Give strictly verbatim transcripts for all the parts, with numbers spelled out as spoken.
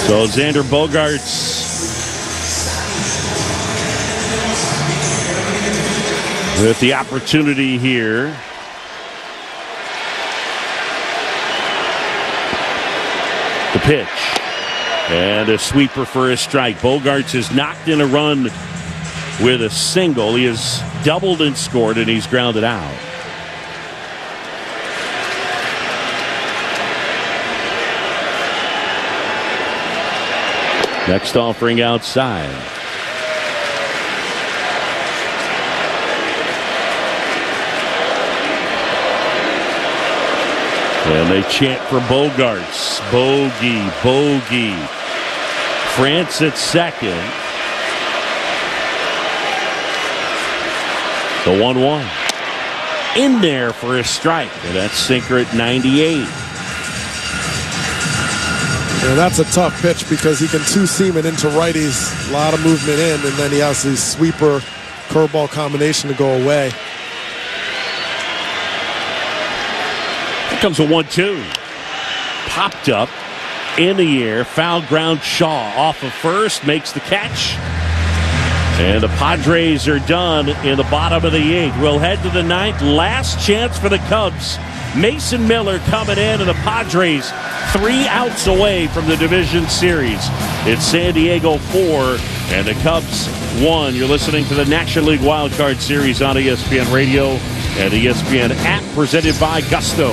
So Xander Bogaerts with the opportunity here. The pitch. And a sweeper for a strike. Bogaerts has knocked in a run with a single. He has doubled and scored, and he's grounded out. Next offering outside. And they chant for Bogaerts. Bogey, bogey. France at second. The one one. In there for a strike. And that's sinker at ninety-eight. Yeah, that's a tough pitch because he can two-seam it into righties. A lot of movement in, and then he has the sweeper curveball combination to go away. Here comes a one two. Popped up in the air. Foul ground. Shaw off of first. Makes the catch. And the Padres are done in the bottom of the eighth. We'll head to the ninth. Last chance for the Cubs. Mason Miller coming in, and the Padres three outs away from the division series. It's San Diego four and the Cubs one. You're listening to the National League Wild Card Series on E S P N Radio and the E S P N app, presented by Gusto.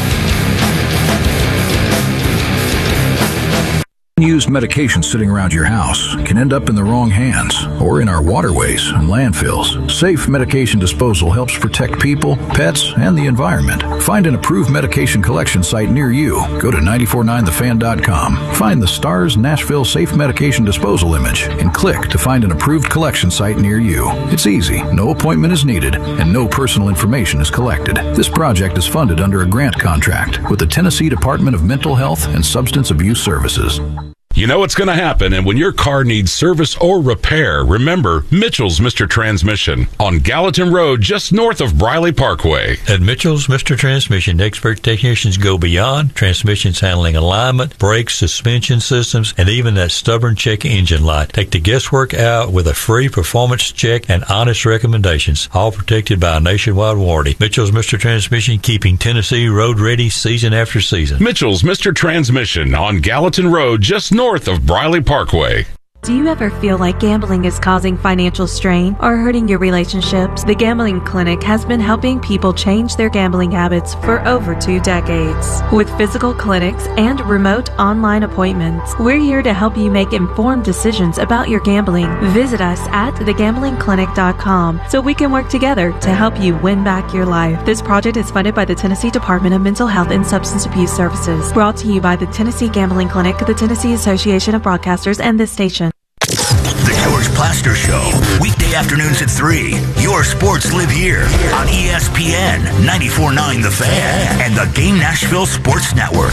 Unused medication sitting around your house can end up in the wrong hands or in our waterways and landfills. Safe medication disposal helps protect people, pets, and the environment. Find an approved medication collection site near you. Go to nine four nine the fan dot com. Find the STARS Nashville Safe Medication Disposal image and click to find an approved collection site near you. It's easy, no appointment is needed, and no personal information is collected. This project is funded under a grant contract with the Tennessee Department of Mental Health and Substance Abuse Services. You know what's going to happen, and when your car needs service or repair, remember Mitchell's Mister Transmission on Gallatin Road, just north of Briley Parkway. At Mitchell's Mister Transmission, expert technicians go beyond transmissions handling alignment, brakes, suspension systems, and even that stubborn check engine light. Take the guesswork out with a free performance check and honest recommendations, all protected by a nationwide warranty. Mitchell's Mister Transmission, keeping Tennessee road ready season after season. Mitchell's Mister Transmission on Gallatin Road, just north north of Briley Parkway. Do you ever feel like gambling is causing financial strain or hurting your relationships? The Gambling Clinic has been helping people change their gambling habits for over two decades. With physical clinics and remote online appointments, we're here to help you make informed decisions about your gambling. Visit us at the gambling clinic dot com so we can work together to help you win back your life. This project is funded by the Tennessee Department of Mental Health and Substance Abuse Services. Brought to you by the Tennessee Gambling Clinic, the Tennessee Association of Broadcasters, and this station. The George Plaster Show, weekday afternoons at three. Your sports live here on E S P N ninety-four point nine The Fan and the Game Nashville Sports Network.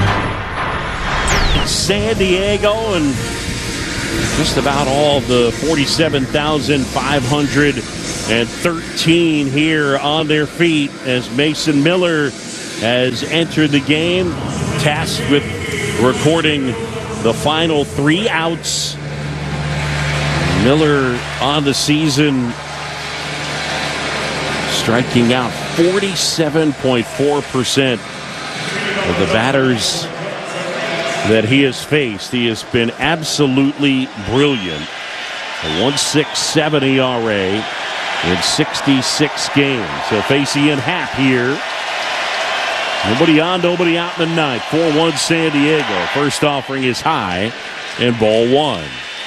San Diego and just about all the forty-seven thousand five hundred thirteen here on their feet as Mason Miller has entered the game, tasked with recording the final three outs. Miller on the season striking out forty-seven point four percent of the batters that he has faced. He has been absolutely brilliant. A one point six seven E R A in sixty-six games. He'll face Ian Happ here. Nobody on, nobody out in the ninth. four one San Diego. First offering is high and ball one.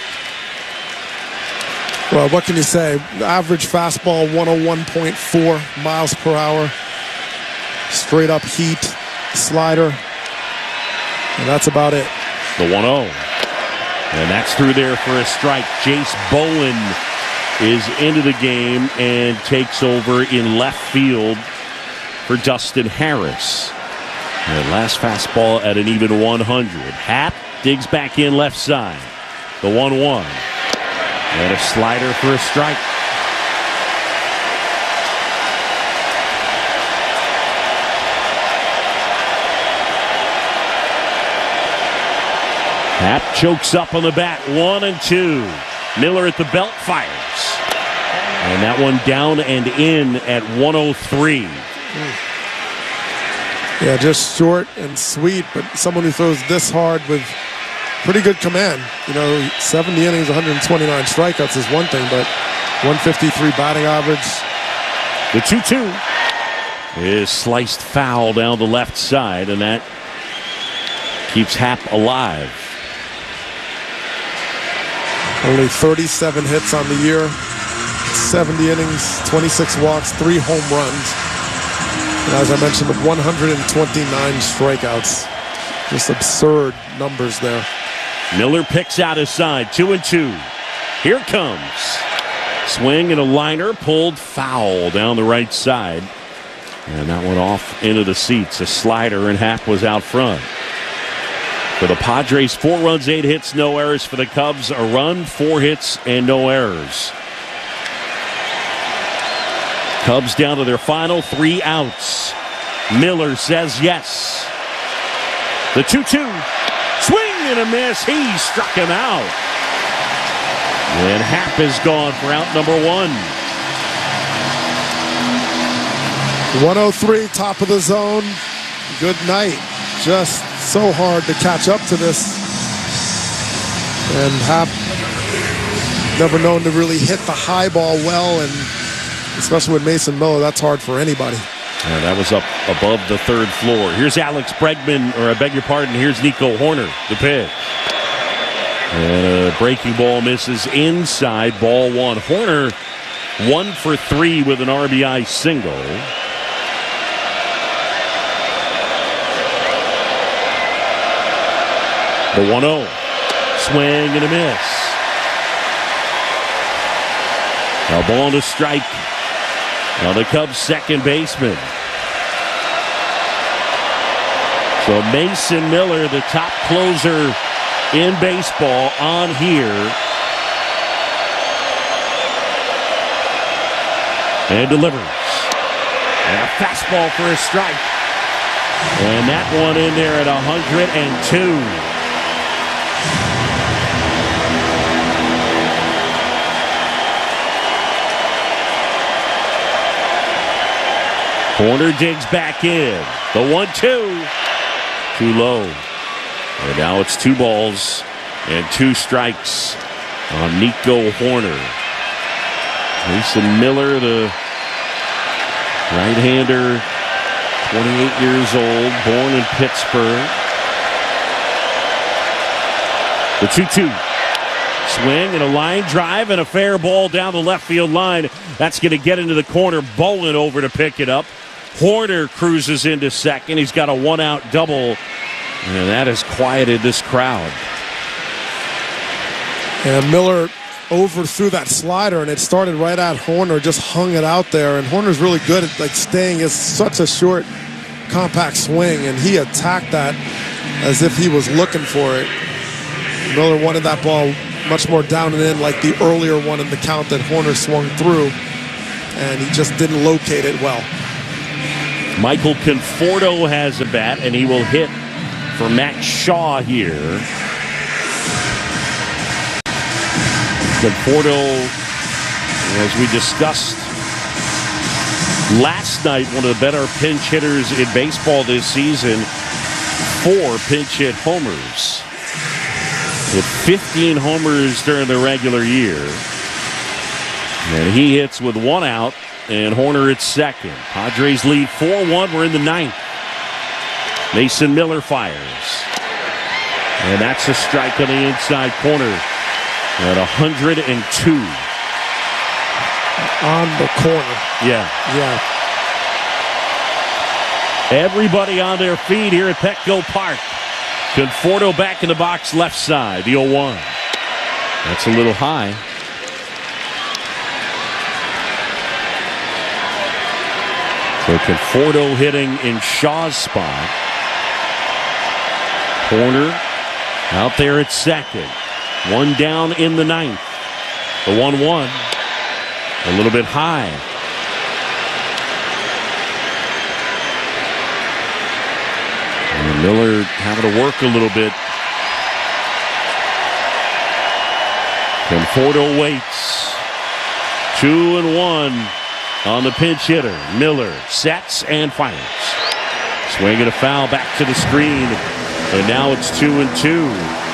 Well, what can you say? Average fastball, one oh one point four miles per hour. Straight up heat, slider. And that's about it. The one oh. And that's through there for a strike. Jace Bowen is into the game and takes over in left field for Dustin Harris. And last fastball at an even one hundred. Happ digs back in left side. The one one. And a slider for a strike. Happ chokes up on the bat. One and two. Miller at the belt fires. And that one down and in at one oh three. Yeah, just short and sweet, but someone who throws this hard with pretty good command. You know, seventy innings, one hundred twenty-nine strikeouts is one thing, but one fifty-three batting average. The two two is sliced foul down the left side, and that keeps Happ alive. Only thirty-seven hits on the year, seventy innings, twenty-six walks, three home runs. And as I mentioned, one hundred twenty-nine strikeouts. Just absurd numbers there. Miller picks out his side, two and two. Here it comes. Swing and a liner pulled foul down the right side. And that went off into the seats. A slider, and Happ was out front. For the Padres, four runs, eight hits, no errors. For the Cubs, a run, four hits, and no errors. Cubs down to their final three outs. Miller says yes. The two two. Swing and a miss. He struck him out. And Happ is gone for out number one. one oh three, top of the zone. Good night. Just so hard to catch up to this. And Happ never known to really hit the high ball well, and especially with Mason Miller, that's hard for anybody. Yeah, that was up above the third floor. Here's Alex Bregman, or I beg your pardon, here's Nico Hoerner, the pitch. And a breaking ball misses inside, ball one. Hoerner, one for three with an R B I single. The one oh. Swing and a miss. A ball to strike. Now the Cubs' second baseman. So Mason Miller, the top closer in baseball, on here. And delivers. And a fastball for a strike. And that one in there at one hundred two. Hoerner digs back in. The one two. Too low. And now it's two balls and two strikes on Nico Hoerner. Mason Miller, the right-hander, twenty-eight years old, born in Pittsburgh. The two two. Swing and a line drive and a fair ball down the left field line. That's going to get into the corner. Bowen over to pick it up. Hoerner cruises into second. He's got a one-out double, and that has quieted this crowd. And Miller overthrew that slider, and it started right at Hoerner, just hung it out there. And Horner's really good at like staying. It's such a short, compact swing, and he attacked that as if he was looking for it. Miller wanted that ball much more down and in, like the earlier one in the count that Hoerner swung through, and he just didn't locate it well. Michael Conforto has a bat, and he will hit for Matt Shaw here. Conforto, as we discussed last night, one of the better pinch hitters in baseball this season. Four pinch hit homers. Hit fifteen homers during the regular year. And he hits with one out, and Hoerner at second. Padres lead four one. We're in the ninth. Mason Miller fires. And that's a strike on the inside corner at one hundred two. On the corner. Yeah. Yeah. Everybody on their feet here at Petco Park. Conforto back in the box left side, the oh one. That's a little high. So Conforto hitting in Shaw's spot. Hoerner out there at second. One down in the ninth. The one one. A little bit high. And Miller having to work a little bit Conforto waits. Two and one on the pinch hitter. Miller sets and fires. Swinging a foul back to the screen. And now it's two and two.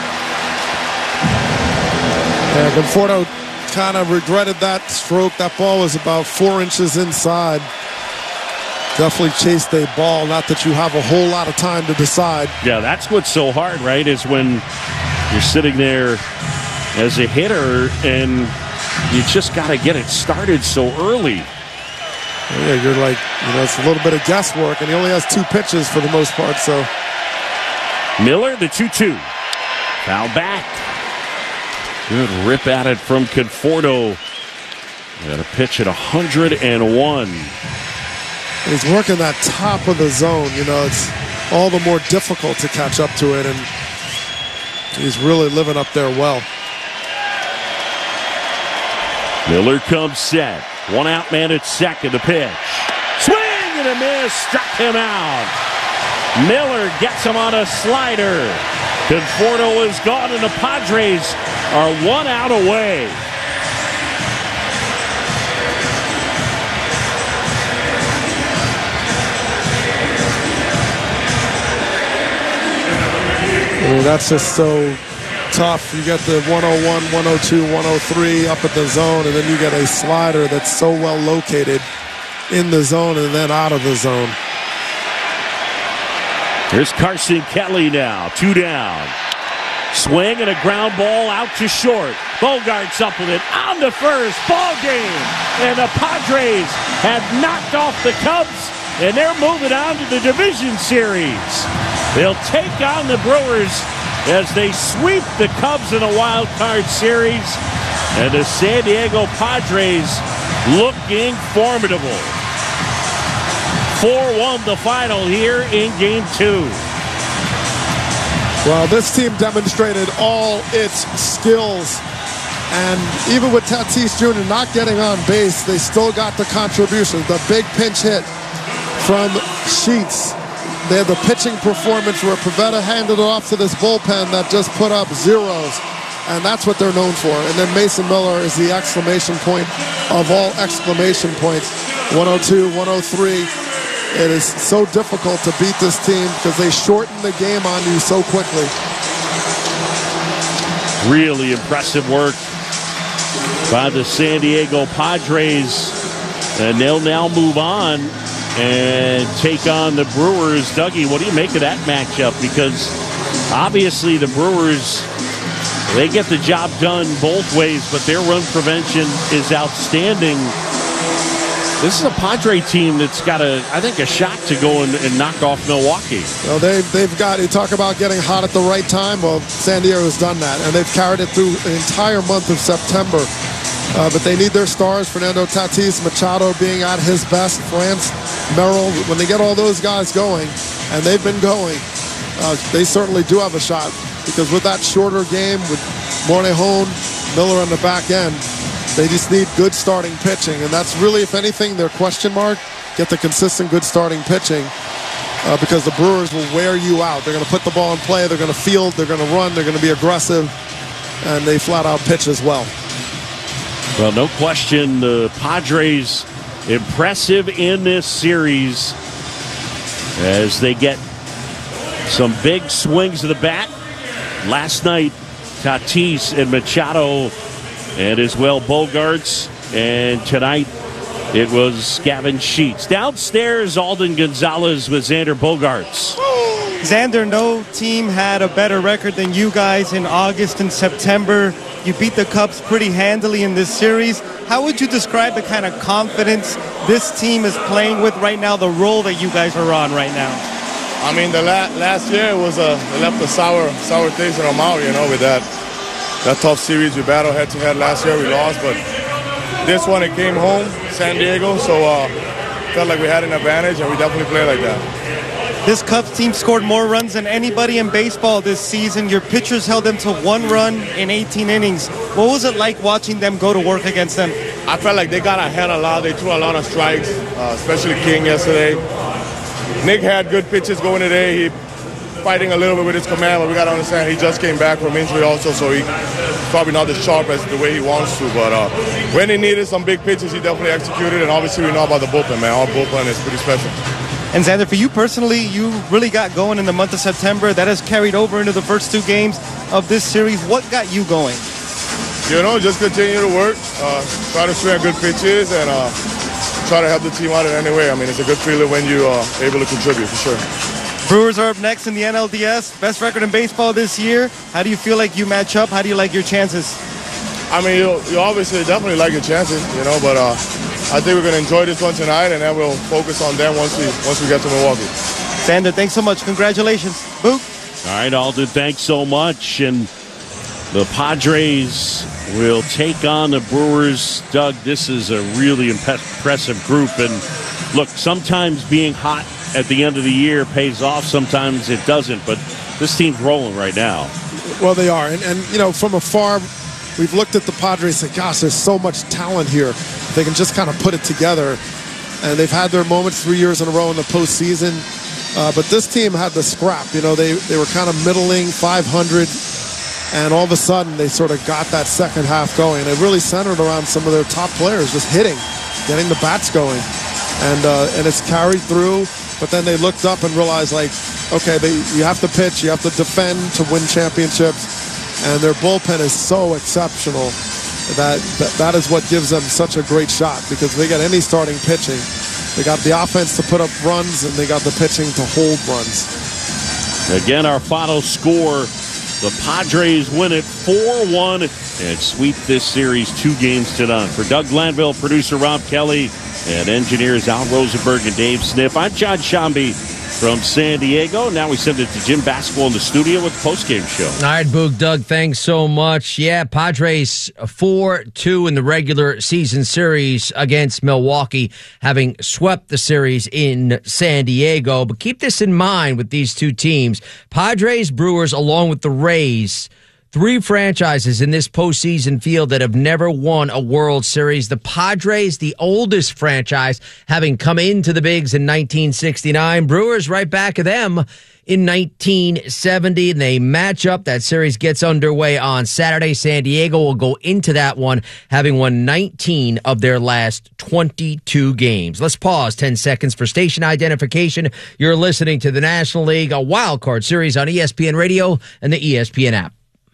Yeah, Conforto kind of regretted that stroke. That ball was about four inches inside. Definitely chased a ball. Not that you have a whole lot of time to decide. Yeah, that's what's so hard, right? Is when you're sitting there as a hitter and you just got to get it started so early. Yeah, you're like, you know, it's a little bit of guesswork, and he only has two pitches for the most part, so. Miller, the two two. Foul back. Good rip at it from Conforto. Got a pitch at one hundred one. He's working that top of the zone. You know, it's all the more difficult to catch up to it, and he's really living up there well. Miller comes set. One out man at second. The pitch. Swing and a miss. Struck him out. Miller gets him on a slider. Conforto is gone, and the Padres are one out away. I mean, that's just so tough. You get the one oh one, one oh two, one oh three up at the zone, and then you get a slider that's so well located in the zone and then out of the zone. Here's Carson Kelly now, two down. Swing and a ground ball out to short. Bogaerts up with it on the first. Ball game. And the Padres have knocked off the Cubs, and they're moving on to the division series. They'll take on the Brewers as they sweep the Cubs in a wild card series. And the San Diego Padres looking formidable. four one the final here in game two. Well, this team demonstrated all its skills. And even with Tatis Junior not getting on base, they still got the contribution. The big pinch hit from Sheets. They had the pitching performance where Pivetta handed it off to this bullpen that just put up zeros. And that's what they're known for. And then Mason Miller is the exclamation point of all exclamation points. one oh two, one oh three. It is so difficult to beat this team because they shorten the game on you so quickly. Really impressive work by the San Diego Padres. And they'll now move on and take on the Brewers. Dougie, what do you make of that matchup? Because obviously the Brewers, they get the job done both ways, but their run prevention is outstanding. This is a Padre team that's got, a, I think, a shot to go and, and knock off Milwaukee. Well, they've, they've got, you talk about getting hot at the right time. Well, San Diego's done that, and they've carried it through the entire month of September. Uh, but they need their stars, Fernando Tatis, Machado being at his best, France, Merrill. When they get all those guys going, and they've been going, uh, they certainly do have a shot. Because with that shorter game, with Morejon, Miller on the back end, they just need good starting pitching. And that's really, if anything, their question mark. Get the consistent good starting pitching uh, because the Brewers will wear you out. They're going to put the ball in play. They're going to field. They're going to run. They're going to be aggressive. And they flat out pitch as well. Well, no question, the Padres impressive in this series as they get some big swings of the bat. Last night, Tatis and Machado, and as well Bogaerts, and tonight it was Gavin Sheets. Downstairs, Alden Gonzalez with Xander Bogaerts. Xander, no team had a better record than you guys in August and September. You beat the Cubs pretty handily in this series. How would you describe the kind of confidence this team is playing with right now, the role that you guys are on right now? I mean, the la- last year was a it left a sour, sour taste in our mouth, you know, with that that tough series we battled head-to-head last year. We lost, but this one, it came home, San Diego, so uh, felt like we had an advantage, and we definitely played like that. This Cubs team scored more runs than anybody in baseball this season. Your pitchers held them to one run in eighteen innings. What was it like watching them go to work against them? I felt like they got ahead a lot. They threw a lot of strikes, uh, especially King yesterday. Nick had good pitches going today. He fighting a little bit with his command, but we got to understand he just came back from injury also, so he's probably not as sharp as the way he wants to. But uh, when he needed some big pitches, he definitely executed, and obviously we know about the bullpen, man. Our bullpen is pretty special. And Xander, for you personally, you really got going in the month of September. That has carried over into the first two games of this series. What got you going? You know, just continue to work, uh, try to swing good pitches, and uh, try to help the team out in any way. I mean, it's a good feeling when you are able to contribute, for sure. Brewers are up next in the N L D S. Best record in baseball this year. How do you feel like you match up? How do you like your chances? I mean, you, you obviously definitely like your chances, you know, but uh, I think we're going to enjoy this one tonight, and then we'll focus on them once we once we get to Milwaukee. Xander, thanks so much. Congratulations. Boog. All right, Alden, thanks so much. And the Padres will take on the Brewers. Doug, this is a really impressive group. And look, sometimes being hot at the end of the year pays off. Sometimes it doesn't. But this team's rolling right now. Well, they are. And, and you know, from afar, we've looked at the Padres and said, gosh, there's so much talent here. They can just kind of put it together. And they've had their moments three years in a row in the postseason. Uh, but this team had the scrap. You know, they, they were kind of middling, five hundred. And all of a sudden, they sort of got that second half going. It really centered around some of their top players, just hitting, getting the bats going. And uh, and it's carried through. But then they looked up and realized, like, okay, they, you have to pitch, you have to defend to win championships. And their bullpen is so exceptional that, that that is what gives them such a great shot, because they got any starting pitching. They got the offense to put up runs, and they got the pitching to hold runs. Again, our final score. The Padres win it four one and sweep this series two games to none. For Doug Glanville, producer Rob Kelly, and engineers Al Rosenberg and Dave Sniff, I'm John Shambi from San Diego. Now we send it to Jim Basketball in the studio with the postgame show. All right, Boog, Doug, thanks so much. Yeah, Padres four two in the regular season series against Milwaukee, having swept the series in San Diego. But keep this in mind with these two teams. Padres, Brewers, along with the Rays, three franchises in this postseason field that have never won a World Series. The Padres, the oldest franchise, having come into the bigs in nineteen sixty-nine. Brewers right back at them in nineteen seventy. And they match up. That series gets underway on Saturday. San Diego will go into that one having won nineteen of their last twenty-two games. Let's pause ten seconds for station identification. You're listening to the National League, a wild card series on E S P N Radio and the E S P N app.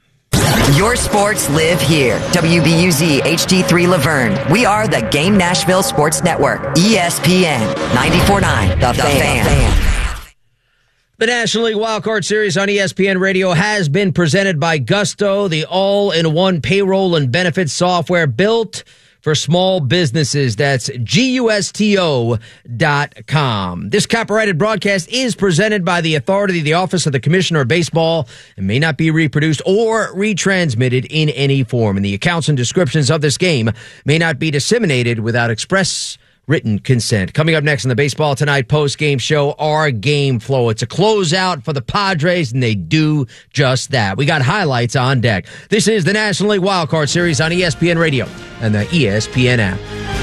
Your sports live here. W B U Z H D three Laverne. We are the Game Nashville Sports Network. E S P N ninety-four point nine. The, the Fan. Fan. The National League Wildcard Series on E S P N Radio has been presented by Gusto, the all-in-one payroll and benefits software built for small businesses. That's G U S T O dot com. This copyrighted broadcast is presented by the authority of the Office of the Commissioner of Baseball and may not be reproduced or retransmitted in any form. And the accounts and descriptions of this game may not be disseminated without express written consent. Coming up next on the Baseball Tonight post-game show, our game flow. It's a closeout for the Padres, and they do just that. We got highlights on deck. This is the National League Wildcard Series on E S P N Radio and the E S P N app.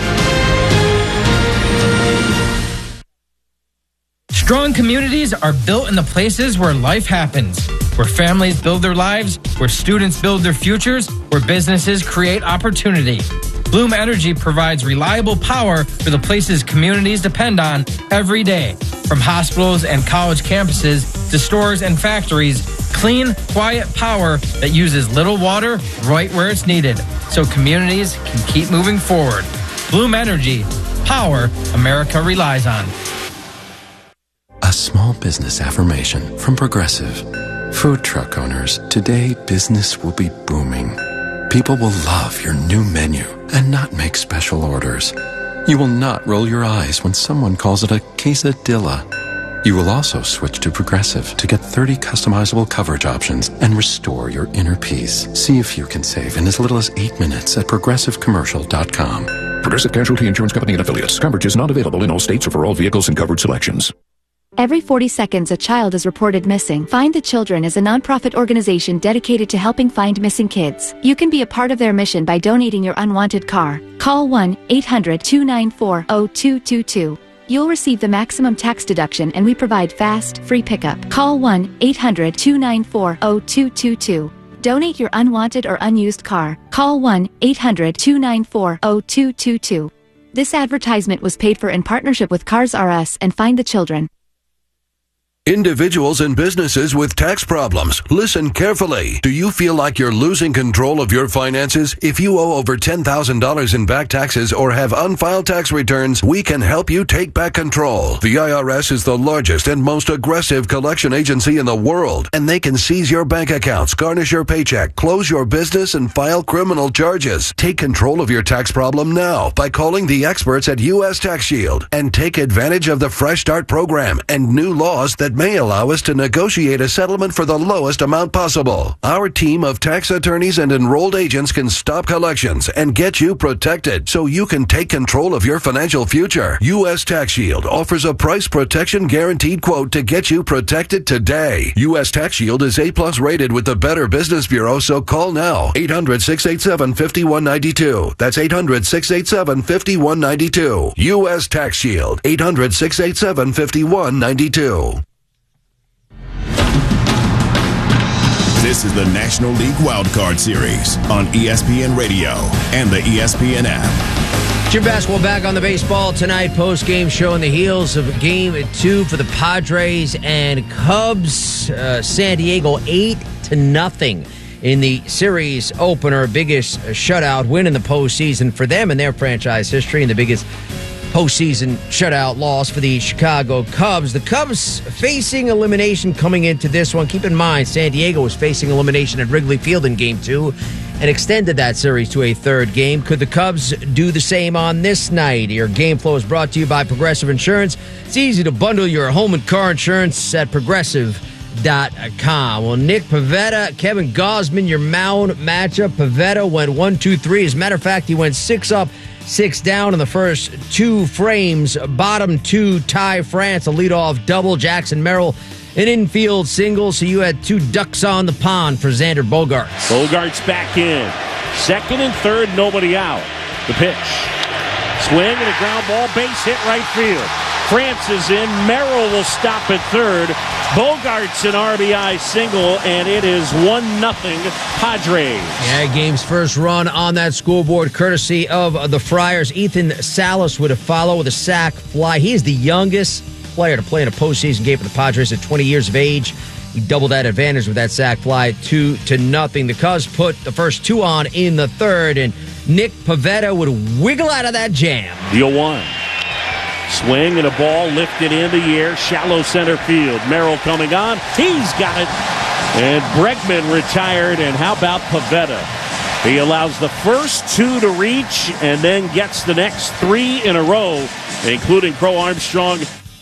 Strong communities are built in the places where life happens, where families build their lives, where students build their futures, where businesses create opportunity. Bloom Energy provides reliable power for the places communities depend on every day. From hospitals and college campuses to stores and factories, clean, quiet power that uses little water right where it's needed, so communities can keep moving forward. Bloom Energy, power America relies on. A small business affirmation from Progressive. Food truck owners, today business will be booming. People will love your new menu and not make special orders. You will not roll your eyes when someone calls it a quesadilla. You will also switch to Progressive to get thirty customizable coverage options and restore your inner peace. See if you can save in as little as eight minutes at progressive commercial dot com. Progressive Casualty Insurance Company and Affiliates. Coverage is not available in all states or for all vehicles and coverage selections. Every forty seconds, a child is reported missing. Find the Children is a nonprofit organization dedicated to helping find missing kids. You can be a part of their mission by donating your unwanted car. Call one eight hundred two nine four zero two two two. you'll receive the maximum tax deduction, and we provide fast, free pickup. Call one eight hundred two nine four zero two two two. Donate your unwanted or unused car. Call one eight hundred two nine four zero two two two. This advertisement was paid for in partnership with Cars R Us and Find the Children. Individuals and businesses with tax problems, listen carefully. Do you feel like you're losing control of your finances? If you owe over ten thousand dollars in back taxes or have unfiled tax returns, we can help you take back control. The I R S is the largest and most aggressive collection agency in the world, and they can seize your bank accounts, garnish your paycheck, close your business, and file criminal charges. Take control of your tax problem now by calling the experts at U S Tax Shield and take advantage of the Fresh Start program and new laws that may allow us to negotiate a settlement for the lowest amount possible. Our team of tax attorneys and enrolled agents can stop collections and get you protected so you can take control of your financial future. U S Tax Shield offers a price protection guaranteed quote to get you protected today. U S Tax Shield is A plus rated with the Better Business Bureau, so call now. eight hundred six eight seven five one nine two. That's eight hundred six eight seven five one nine two. U S Tax Shield. eight hundred six eight seven five one nine two. This is the National League Wildcard Series on E S P N Radio and the E S P N app. Jim Basketball back on the baseball tonight. Post-game show on the heels of game two for the Padres and Cubs. Uh, San Diego eight to nothing in the series opener. Biggest shutout win in the postseason for them in their franchise history, and the biggest postseason shutout loss for the Chicago Cubs. The Cubs facing elimination coming into this one. Keep in mind, San Diego was facing elimination at Wrigley Field in game two and extended that series to a third game. Could the Cubs do the same on this night? Your game flow is brought to you by Progressive Insurance. It's easy to bundle your home and car insurance at progressive dot com. Well, Nick Pivetta, Kevin Gausman, your mound matchup. Pivetta went one, two, three. As a matter of fact, he went six up, six down in the first two frames. Bottom two, Ty France, a leadoff double. Jackson Merrill, an infield single. So you had two ducks on the pond for Xander Bogaerts. Bogaerts back in. Second and third, nobody out. The pitch. Swing and a ground ball, base hit right field. France is in. Merrill will stop at third. Bogaerts an R B I single, and it is one nothing Padres. Yeah, game's first run on that scoreboard, courtesy of the Friars. Ethan Salas would have followed with a sac fly. He is the youngest player to play in a postseason game for the Padres at twenty years of age. He doubled that advantage with that sac fly, two to nothing. The Cubs put the first two on in the third, and Nick Pivetta would wiggle out of that jam. The oh one. Swing and a ball lifted in the air, shallow center field. Merrill coming on. He's got it. And Bregman retired. And how about Pivetta? He allows the first two to reach and then gets the next three in a row, including Crow Armstrong.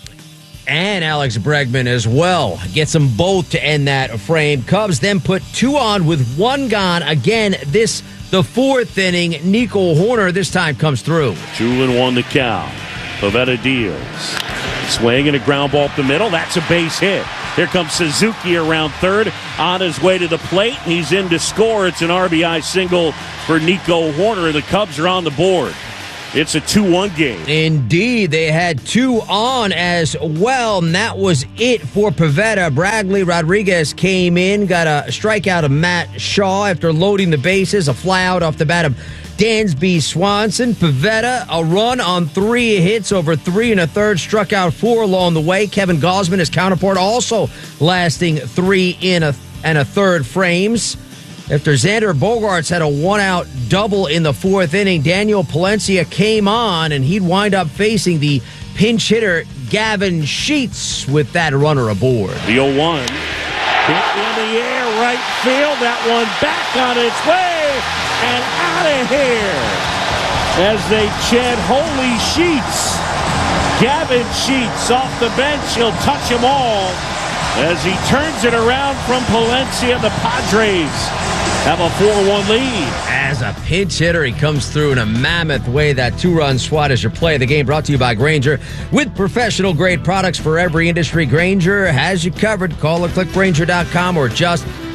And Alex Bregman as well. Gets them both to end that frame. Cubs then put two on with one gone. Again, this the fourth inning. Nico Horner this time comes through. Two and one to count. Pivetta deals. Swing and a ground ball up the middle. That's a base hit. Here comes Suzuki around third on his way to the plate. He's in to score. It's an R B I single for Nico Horner. The Cubs are on the board. It's a two one game. Indeed, they had two on as well, and that was it for Pivetta. Bradley Rodriguez came in, got a strikeout of Matt Shaw after loading the bases, a fly out off the bat of Dansby Swanson. Pivetta, a run on three hits over three and a third, struck out four along the way. Kevin Gausman, his counterpart, also lasting three in a and a third frames. After Xander Bogaerts had a one-out double in the fourth inning, Daniel Palencia came on, and he'd wind up facing the pinch hitter Gavin Sheets with that runner aboard. The oh one. Hit in the air, right field. That one back on its way and out of here as they chant holy Sheets. Gavin Sheets off the bench. He'll touch them all as he turns it around from Palencia. The Padres have a four one lead. As a pinch hitter, he comes through in a mammoth way. That two-run swat is your play of the game, brought to you by Grainger. With professional-grade products for every industry, Grainger has you covered. Call or click Grainger dot com or just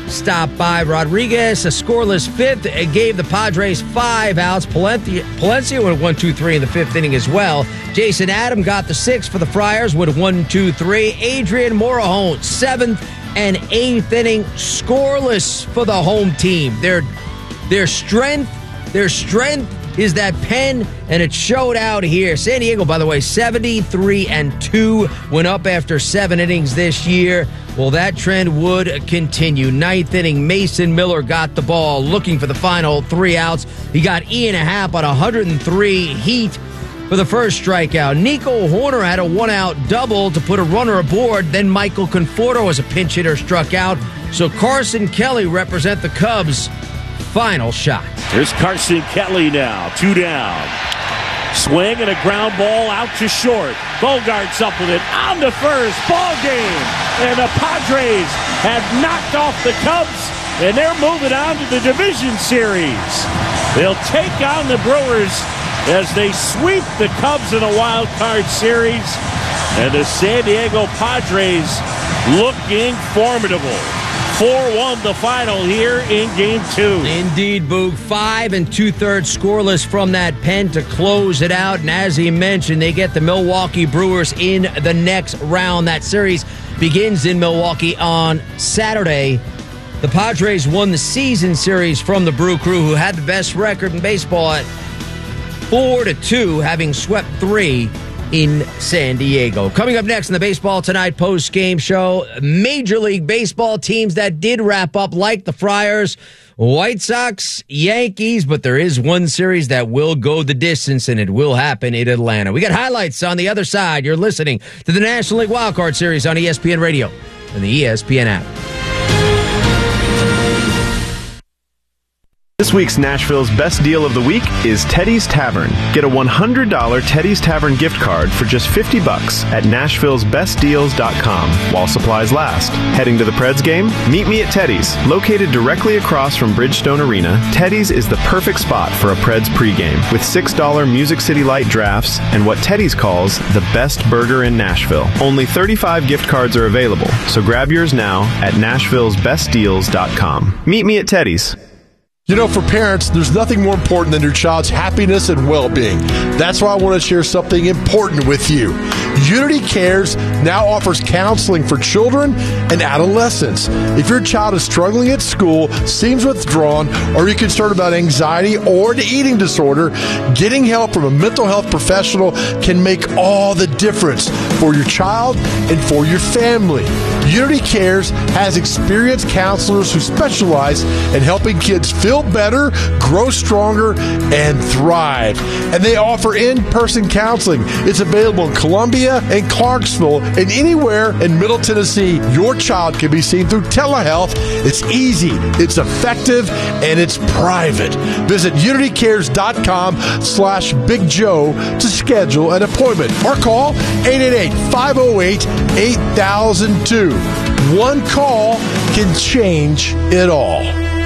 stopped by. Rodriguez, a scoreless fifth, gave the Padres five outs. Palencia, Palencia went one two three in the fifth inning as well. Jason Adam got the sixth for the Friars with one two three. Adrian Morejon, seventh and eighth inning, scoreless for the home team. Their, their strength, their strength is that pen, and it showed out here. San Diego, by the way, seventy-three and two, went up after seven innings this year. Well, that trend would continue. Ninth inning, Mason Miller got the ball, looking for the final three outs. He got Ian Happ on one hundred three heat for the first strikeout. Nico Horner had a one-out double to put a runner aboard. Then Michael Conforto, as a pinch hitter, struck out. So Carson Kelly represent the Cubs' final shot. Here's Carson Kelly now, two down. Swing and a ground ball out to short. Bogart's up with it on the first. Ball game. And the Padres have knocked off the Cubs, and they're moving on to the division series. They'll take on the Brewers as they sweep the Cubs in a wild card series. And the San Diego Padres looking formidable. four one the final here in game two. Indeed, Boog. Five and two-thirds scoreless from that pen to close it out. And as he mentioned, they get the Milwaukee Brewers in the next round. That series begins in Milwaukee on Saturday. The Padres won the season series from the Brew Crew, who had the best record in baseball at four to two, having swept three in San Diego. Coming up next in the Baseball Tonight post-game show, Major League Baseball teams that did wrap up, like the Friars, White Sox, Yankees, but there is one series that will go the distance, and it will happen in Atlanta. We got highlights on the other side. You're listening to the National League Wildcard Series on E S P N Radio and the E S P N app. This week's Nashville's best deal of the week is Teddy's Tavern. Get a one hundred dollars Teddy's Tavern gift card for just fifty bucks at nashville's best deals dot com while supplies last. Heading to the Preds game? Meet me at Teddy's. Located directly across from Bridgestone Arena, Teddy's is the perfect spot for a Preds pregame with six dollars Music City Light drafts and what Teddy's calls the best burger in Nashville. Only thirty-five gift cards are available, so grab yours now at nashville's best deals dot com. Meet me at Teddy's. You know, for parents, there's nothing more important than your child's happiness and well-being. That's why I want to share something important with you. Unity Cares now offers counseling for children and adolescents. If your child is struggling at school, seems withdrawn, or you're concerned about anxiety or an eating disorder, getting help from a mental health professional can make all the difference for your child and for your family. Unity Cares has experienced counselors who specialize in helping kids feel better, grow stronger, and thrive. And they offer in-person counseling. It's available in Columbia and Clarksville and anywhere in Middle Tennessee. Your child can be seen through telehealth. It's easy, it's effective, and it's private. Visit unity cares dot com slash Big Joe to schedule an appointment or call eight eight eight, five oh eight, eight thousand two. One call can change it all.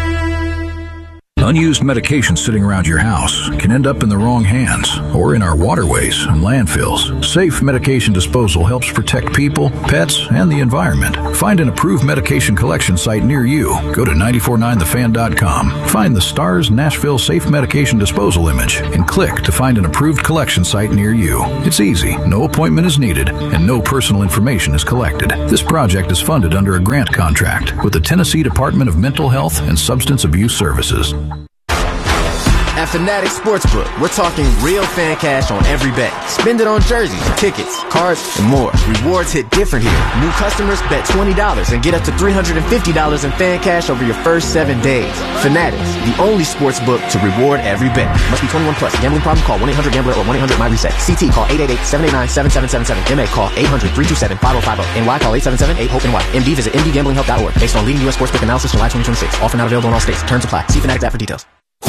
Unused medication sitting around your house can end up in the wrong hands or in our waterways and landfills. Safe medication disposal helps protect people, pets, and the environment. Find an approved medication collection site near you. Go to nine four nine the fan dot com. Find the STARS Nashville Safe Medication Disposal image and click to find an approved collection site near you. It's easy, no appointment is needed, and no personal information is collected. This project is funded under a grant contract with the Tennessee Department of Mental Health and Substance Abuse Services. At Fanatics Sportsbook, we're talking real fan cash on every bet. Spend it on jerseys, tickets, cards, and more. Rewards hit different here. New customers bet twenty dollars and get up to three hundred fifty dollars in fan cash over your first seven days. Fanatics, the only sportsbook to reward every bet. Must be twenty-one plus. Gambling problem? Call one eight hundred gambler or one eight hundred my reset. C T call eight eight eight, seven eight nine, seven seven seven seven. M A call eight hundred, three two seven, five oh five oh. N Y call eight seven seven, eight hope N Y. M D visit m d gambling help dot org. Based on leading U S sportsbook analysis July twenty twenty-six. Offer not available in all states. Terms apply. See Fanatics app for details.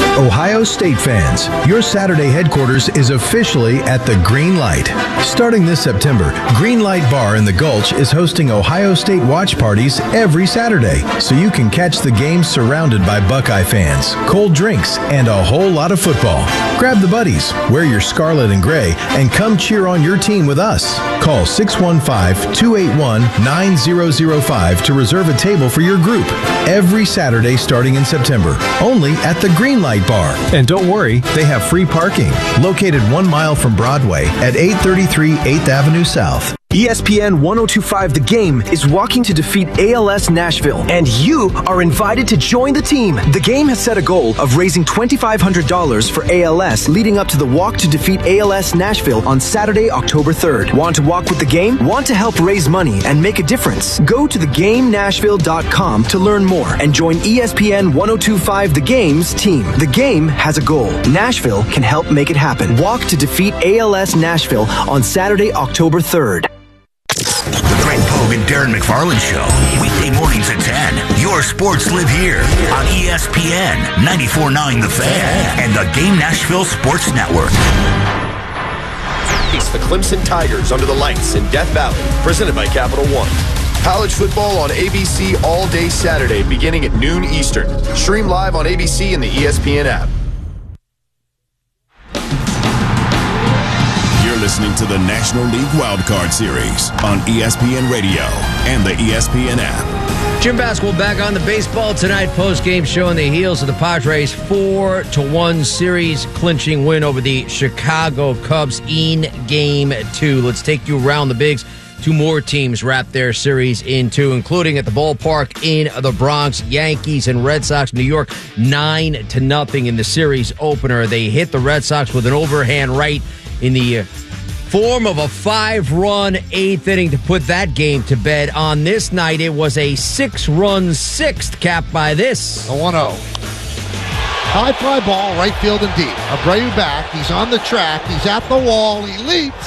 Ohio State fans, your Saturday headquarters is officially at the Green Light. Starting this September, Green Light Bar in the Gulch is hosting Ohio State watch parties every Saturday, so you can catch the game surrounded by Buckeye fans, cold drinks, and a whole lot of football. Grab the buddies, wear your scarlet and gray, and come cheer on your team with us. Call six one five, two eight one, nine zero zero five to reserve a table for your group every Saturday starting in September, only at the Green Light Bar. And don't worry, they have free parking, located one mile from Broadway at eight thirty-three eighth Avenue South. E S P N ten twenty-five The Game is walking to defeat A L S Nashville, and you are invited to join the team. The Game has set a goal of raising twenty-five hundred dollars for A L S leading up to the Walk to Defeat A L S Nashville on Saturday, October third. Want to walk with the Game? Want to help raise money and make a difference? Go to the game nashville dot com to learn more and join E S P N ten twenty-five The Game's team. The Game has a goal. Nashville can help make it happen. Walk to Defeat A L S Nashville on Saturday, October third. The Greg Pogue and Darren McFarland Show. Weekday mornings at ten. Your sports live here on E S P N ninety-four point nine The Fan and the Game Nashville Sports Network. Face the Clemson Tigers under the lights in Death Valley. Presented by Capital One. College football on A B C all day Saturday beginning at noon Eastern. Stream live on A B C and the E S P N app. Listening to the National League Wildcard Series on E S P N Radio and the E S P N app. Gym basketball back on the baseball tonight. Post-game show on the heels of the Padres' four to one series clinching win over the Chicago Cubs in Game two. Let's take you around the bigs. Two more teams wrapped their series in two, including at the ballpark in the Bronx. Yankees and Red Sox, New York, nine to nothing in the series opener. They hit the Red Sox with an overhand right in the form of a five-run eighth inning to put that game to bed. On this night, it was a six-run sixth capped by this. A one oh. High fly ball, right field and deep. Abreu back. He's on the track. He's at the wall. He leaps.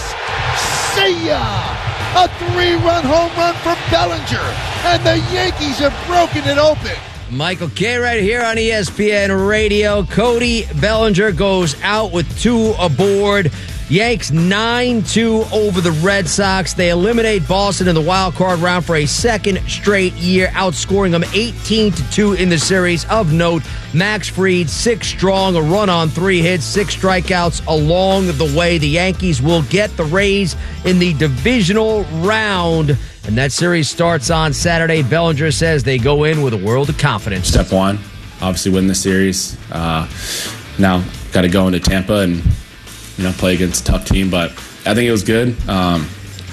See ya! A three-run home run from Bellinger. And the Yankees have broken it open. Michael Kay right here on E S P N Radio. Cody Bellinger goes out with two aboard. Yanks nine two over the Red Sox. They eliminate Boston in the wild card round for a second straight year, outscoring them eighteen to two in the series. Of note, Max Fried, six strong, a run on three hits, six strikeouts along the way. The Yankees will get the Rays in the divisional round, and that series starts on Saturday. Bellinger says they go in with a world of confidence. Step one, obviously win the series. Uh, now got to go into Tampa and you know, play against a tough team, but I think it was good. Um,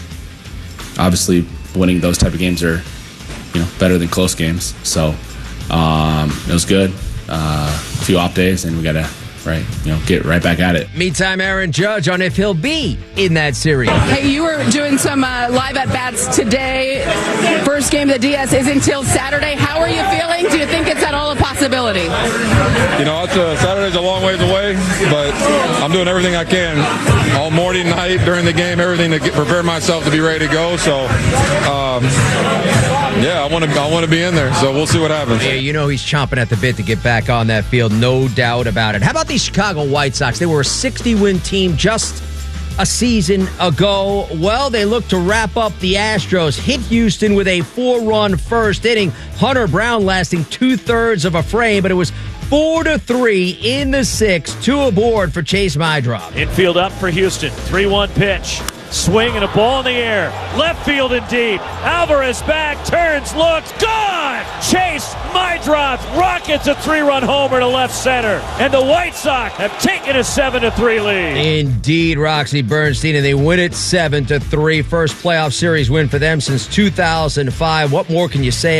obviously, winning those type of games are, you know, better than close games. So um, it was good. Uh, a few off days, and we got to, right, you know, get right back at it. Meantime, Aaron Judge on if he'll be in that series. Hey, you were doing some uh, live at bats today. First game of the D S is until Saturday. How are you feeling? Do you think it's at all a possibility? You know, it's a, Saturday's a long ways away, but I'm doing everything I can all morning, night, during the game, everything to get, prepare myself to be ready to go. So, um, yeah, I want to I want to be in there. So we'll see what happens. Yeah, you know he's chomping at the bit to get back on that field, no doubt about it. How about the Chicago White Sox? They were a sixty-win team just a season ago. Well, they look to wrap up the Astros. Hit Houston with a four-run first inning. Hunter Brown lasting two-thirds of a frame, but it was four to three in the sixth. Two aboard for Chase Mydrop. Infield up for Houston. three one pitch. Swing and a ball in the air. Left field and deep. Alvarez back, turns, looks, gone! Chase Mydrop rockets a three-run homer to left center. And the White Sox have taken a seven to three lead. Indeed, Roxy Bernstein, and they win it seven to three. First playoff series win for them since two thousand five. What more can you say